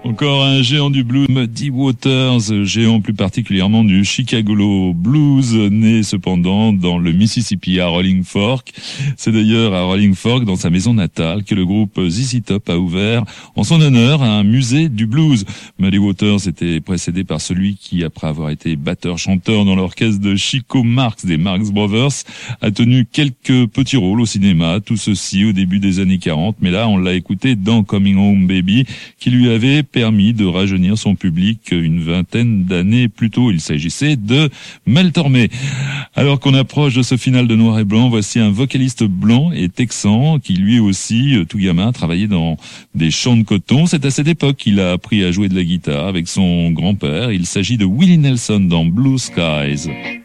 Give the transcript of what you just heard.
Encore un géant du blues, Muddy Waters, géant plus particulièrement du Chicago Blues, né cependant dans le Mississippi à Rolling Fork. C'est d'ailleurs à Rolling Fork, dans sa maison natale, que le groupe ZZ Top a ouvert en son honneur un musée du blues. Muddy Waters était précédé par celui qui, après avoir été batteur-chanteur dans l'orchestre de Chico Marx des Marx Brothers, a tenu quelques petits rôles au cinéma, tout ceci au début des années 40, mais là on l'a écouté dans Coming Home Baby, qui lui avait permis de rajeunir son public une vingtaine d'années plus tôt. Il s'agissait de Mel Tormé. Alors qu'on approche de ce final de Noir et Blanc, voici un vocaliste blanc et texan qui lui aussi, tout gamin, travaillait dans des champs de coton. C'est à cette époque qu'il a appris à jouer de la guitare avec son grand-père. Il s'agit de Willie Nelson dans Blue Skies.